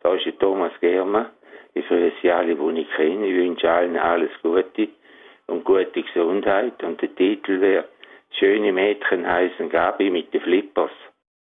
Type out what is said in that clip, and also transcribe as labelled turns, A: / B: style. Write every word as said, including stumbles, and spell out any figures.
A: Da ist der Thomas Germer. Ich grüße alle, die ich kenne. Ich wünsche allen alles Gute und gute Gesundheit. Und der Titel wäre «Schöne Mädchen heißen Gabi mit den Flippers».